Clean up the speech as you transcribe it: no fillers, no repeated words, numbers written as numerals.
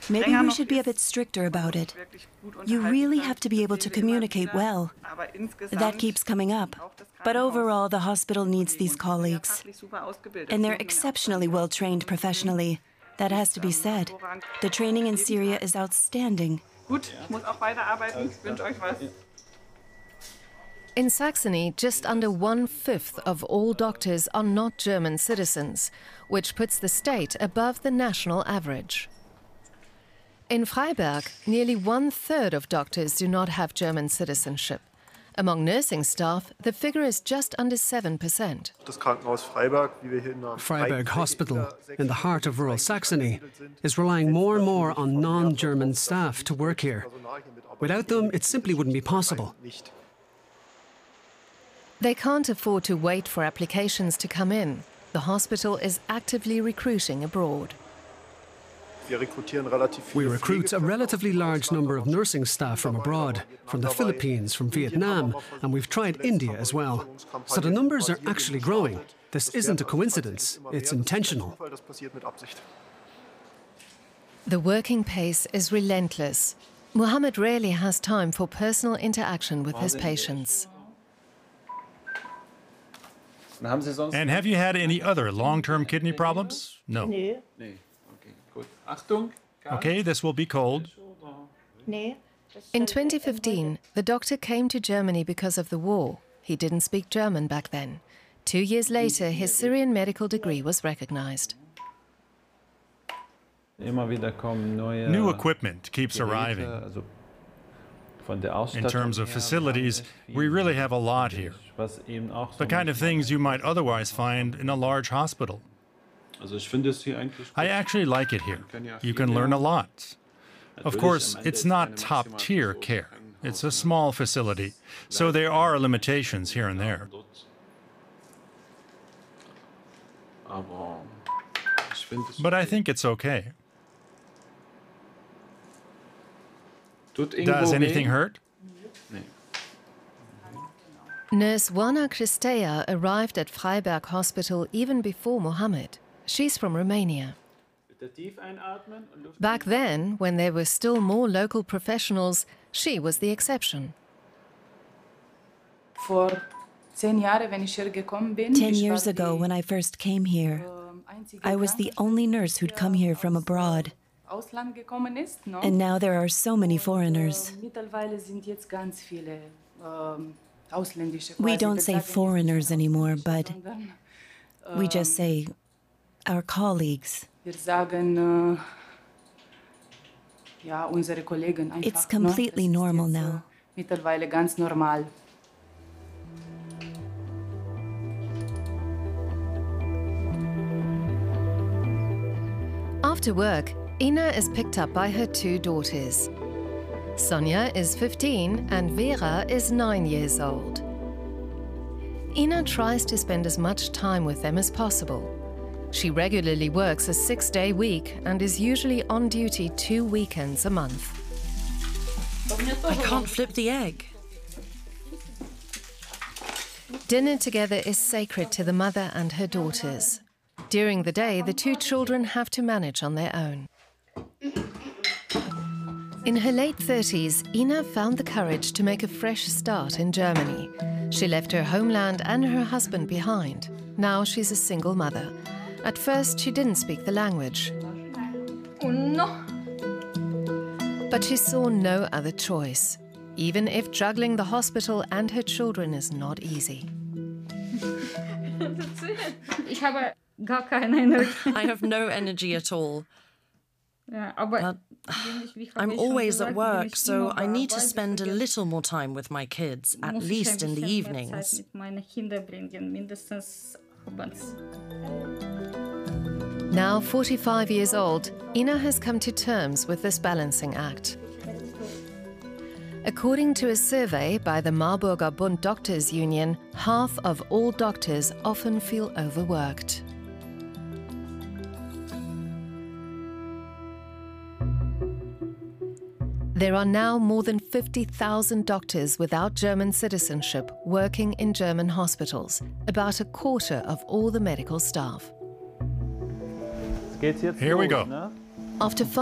Maybe we should be a bit stricter about it. You really have to be able to communicate well. That keeps coming up. But overall, the hospital needs these colleagues. And they're exceptionally well trained professionally. That has to be said. The training in Syria is outstanding. In Saxony, just under 1/5 of all doctors are not German citizens, which puts the state above the national average. In Freiberg, nearly 1/3 of doctors do not have German citizenship. Among nursing staff, the figure is just under 7%. Freiberg Hospital, in the heart of rural Saxony, is relying more and more on non-German staff to work here. Without them, it simply wouldn't be possible. They can't afford to wait for applications to come in. The hospital is actively recruiting abroad. We recruit a relatively large number of nursing staff from abroad, from the Philippines, from Vietnam, and we've tried India as well. So the numbers are actually growing. This isn't a coincidence, it's intentional. The working pace is relentless. Mohammed rarely has time for personal interaction with his patients. And have you had any other long-term kidney problems? No. Okay, this will be cold. In 2015, the doctor came to Germany because of the war. He didn't speak German back then. 2 years later, his Syrian medical degree was recognized. New equipment keeps arriving. In terms of facilities, we really have a lot here. The kind of things you might otherwise find in a large hospital. I actually like it here. You can learn a lot. Of course, it's not top-tier care. It's a small facility, so there are limitations here and there. But I think it's okay. Does anything hurt? Nurse Wana Cristea arrived at Freiberg Hospital even before Mohammed. She's from Romania. Back then, when there were still more local professionals, she was the exception. 10 years ago, when I first came here, I was the only nurse who'd come here from abroad. And now there are so many foreigners. We don't say foreigners anymore, but we just say our colleagues. It's completely normal now. After work, Ina is picked up by her 2 daughters. Sonia is 15 and Vera is 9 years old. Ina tries to spend as much time with them as possible. She regularly works a 6-day week and is usually on duty 2 weekends a month. I can't flip the egg. Dinner together is sacred to the mother and her daughters. During the day, the 2 children have to manage on their own. In her late 30s, Ina found the courage to make a fresh start in Germany. She left her homeland and her husband behind. Now she's a single mother. At first, she didn't speak the language. But she saw no other choice, even if juggling the hospital and her children is not easy. I have no energy at all. But I'm always at work, so I need to spend a little more time with my kids, at least in the evenings. Now 45 years old, Ina has come to terms with this balancing act. According to a survey by the Marburger Bund Doctors Union, half of all doctors often feel overworked. There are now more than 50,000 doctors without German citizenship working in German hospitals, about a quarter of all the medical staff. Here we go. After